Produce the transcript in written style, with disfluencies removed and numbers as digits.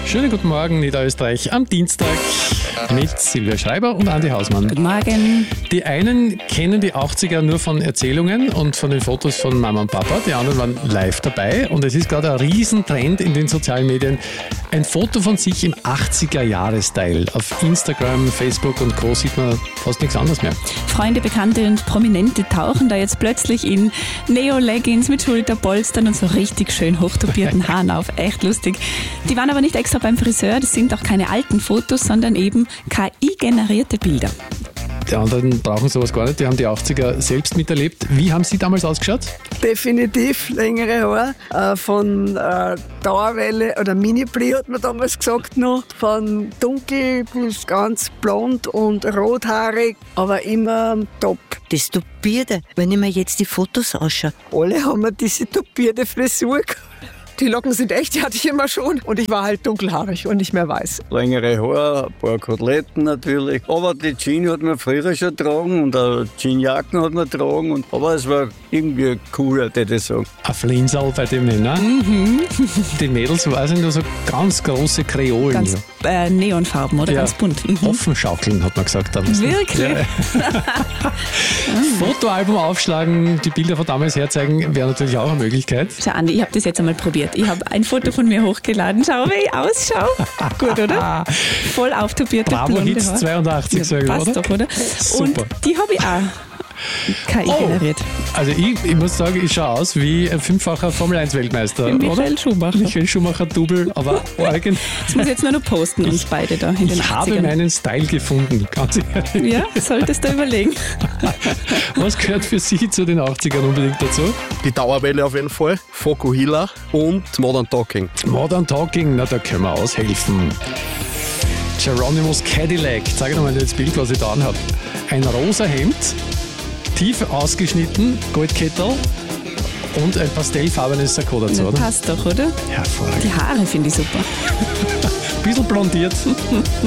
Schönen guten Morgen, Niederösterreich, am Dienstag mit Silvia Schreiber und Andi Hausmann. Guten Morgen. Die einen kennen die 80er nur von Erzählungen und von den Fotos von Mama und Papa, die anderen waren live dabei und es ist gerade ein Riesentrend in den sozialen Medien. Ein Foto von sich im 80er-Jahre-Style. Auf Instagram, Facebook und Co. sieht man fast nichts anderes mehr. Freunde, Bekannte und Prominente tauchen da jetzt plötzlich in Neo-Leggings mit Schulterpolstern und so richtig schön hochtopierten Haaren auf. Echt lustig. Die waren aber nicht extra beim Friseur, das sind auch keine alten Fotos, sondern eben KI-generierte Bilder. Die anderen brauchen sowas gar nicht, die haben die 80er selbst miterlebt. Wie haben Sie damals ausgeschaut? Definitiv längere Haare, von Dauerwelle oder Mini-Pli hat man damals gesagt noch, von dunkel bis ganz blond und rothaarig, aber immer top. Das Tupierte, wenn ich mir jetzt die Fotos anschaue. Alle haben wir diese tupierte Frisur gehabt. Die Locken sind echt, die hatte ich immer schon. Und ich war halt dunkelhaarig und nicht mehr weiß. Längere Haare, ein paar Koteletten natürlich. Aber die Jeans hat man früher schon getragen und auch Jeansjacken hat man getragen. Aber es war irgendwie cooler, würde ich sagen. Ein Flinsal bei den Männern. Mhm. Die Mädels waren nur so ganz große Kreolen. Ganz neonfarben oder ganz bunt. Offen schaukeln, hat man gesagt damals. Wirklich? Ja. Fotoalbum aufschlagen, die Bilder von damals herzeigen, wäre natürlich auch eine Möglichkeit. Schau, Andi, ich habe das jetzt einmal probiert. Ich habe ein Foto von mir hochgeladen. Schau, wie ich ausschaue. Gut, oder? Voll auftopierte Bravo blonde Hits Haare. 82, sage ich, passt oder? doch, oder? Super. Und die habe ich auch KI generiert. Also ich muss sagen, ich schaue aus wie ein fünffacher Formel-1-Weltmeister, oder? Michael Schumacher. Michael Schumacher-Double, aber original. Das muss ich jetzt nur noch posten, uns beide da in den Ich 80ern. habe meinen Style gefunden, ganz ehrlich. Ja, solltest du überlegen. Was gehört für Sie zu den 80ern unbedingt dazu? Die Dauerwelle auf jeden Fall, Fokuhila und Modern Talking. Modern Talking, na da können wir aushelfen. Geronimo's Cadillac, zeig dir mal das Bild, was ich da anhabe. Ein rosa Hemd, tief ausgeschnitten, Goldkettel und ein pastellfarbenes Sakko dazu, Das oder? passt doch, oder? Hervorragend. Die Haare finde ich super. Bisschen blondiert.